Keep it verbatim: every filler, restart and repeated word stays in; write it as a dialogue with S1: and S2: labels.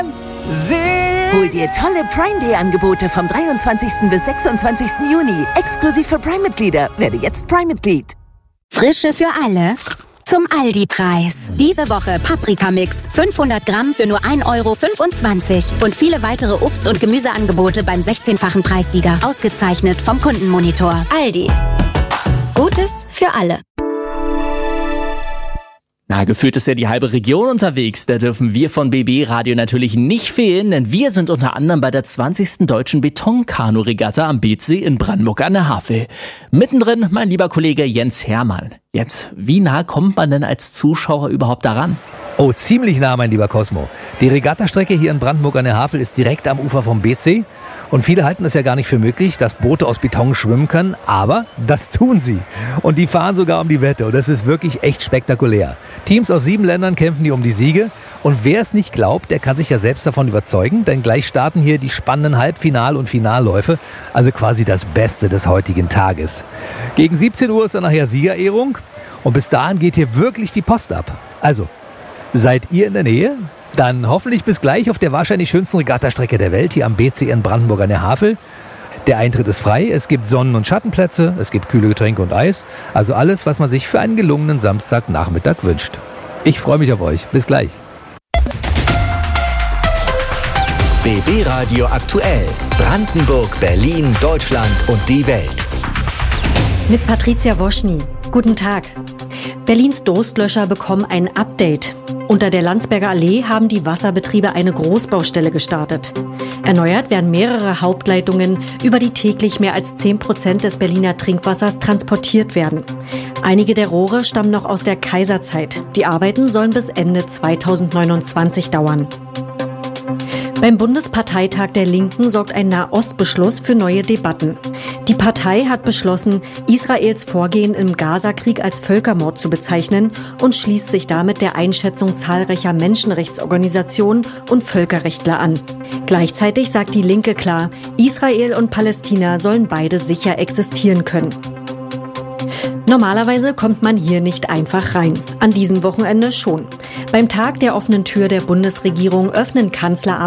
S1: Hol dir tolle Prime Day Angebote vom dreiundzwanzigsten bis sechsundzwanzigsten Juni. Exklusiv für Prime-Mitglieder. Werde jetzt Prime-Mitglied.
S2: Frische für alle. Zum Aldi-Preis. Diese Woche Paprikamix. fünfhundert Gramm für nur ein Euro fünfundzwanzig. Und viele weitere Obst- und Gemüseangebote beim sechzehnfachen Preissieger. Ausgezeichnet vom Kundenmonitor. Aldi. Gutes für alle.
S3: Na, gefühlt ist ja die halbe Region unterwegs. Da dürfen wir von B B Radio natürlich nicht fehlen, denn wir sind unter anderem bei der zwanzigsten Deutschen Betonkanu-Regatta am B C in Brandenburg an der Havel. Mittendrin mein lieber Kollege Jens Hermann. Jens, wie nah kommt man denn als Zuschauer überhaupt daran?
S4: Oh, ziemlich nah, mein lieber Cosmo. Die Regattastrecke hier in Brandenburg an der Havel ist direkt am Ufer vom B C. Und viele halten es ja gar nicht für möglich, dass Boote aus Beton schwimmen können. Aber das tun sie. Und die fahren sogar um die Wette. Und das ist wirklich echt spektakulär. Teams aus sieben Ländern kämpfen hier um die Siege. Und wer es nicht glaubt, der kann sich ja selbst davon überzeugen. Denn gleich starten hier die spannenden Halbfinal- und Finalläufe. Also quasi das Beste des heutigen Tages. Gegen siebzehn Uhr ist dann nachher Siegerehrung. Und bis dahin geht hier wirklich die Post ab. Also, seid ihr in der Nähe? Dann hoffentlich bis gleich auf der wahrscheinlich schönsten Regattastrecke der Welt, hier am B C in Brandenburg an der Havel. Der Eintritt ist frei, es gibt Sonnen- und Schattenplätze, es gibt kühle Getränke und Eis. Also alles, was man sich für einen gelungenen Samstagnachmittag wünscht. Ich freue mich auf euch. Bis gleich.
S5: B B Radio aktuell. Brandenburg, Berlin, Deutschland und die Welt.
S6: Mit Patricia Woschny. Guten Tag. Berlins Durstlöscher bekommen ein Update. Unter der Landsberger Allee haben die Wasserbetriebe eine Großbaustelle gestartet. Erneuert werden mehrere Hauptleitungen, über die täglich mehr als zehn Prozent des Berliner Trinkwassers transportiert werden. Einige der Rohre stammen noch aus der Kaiserzeit. Die Arbeiten sollen bis Ende zweitausendneunundzwanzig dauern. Beim Bundesparteitag der Linken sorgt ein Nahostbeschluss für neue Debatten. Die Partei hat beschlossen, Israels Vorgehen im Gazakrieg als Völkermord zu bezeichnen und schließt sich damit der Einschätzung zahlreicher Menschenrechtsorganisationen und Völkerrechtler an. Gleichzeitig sagt die Linke klar, Israel und Palästina sollen beide sicher existieren können. Normalerweise kommt man hier nicht einfach rein. An diesem Wochenende schon. Beim Tag der offenen Tür der Bundesregierung öffnen Kanzler